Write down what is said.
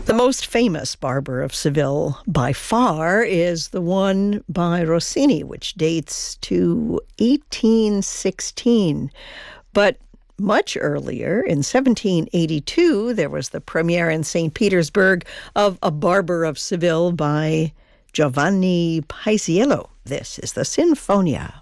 The most famous Barber of Seville by far is the one by Rossini, which dates to 1816. But much earlier, in 1782, there was the premiere in St. Petersburg of A Barber of Seville by Giovanni Paisiello. This is the Sinfonia.